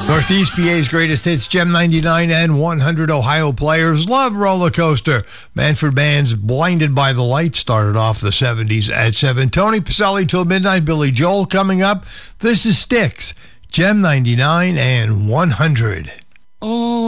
Northeast PA's greatest hits, Gem 99 and 100. Ohio players love Roller Coaster. Manfred Mann's Blinded by the Light started off the 70s at 7. Tony Pacelli till midnight. Billy Joel coming up. This is Styx, Gem 99 and 100. Oh.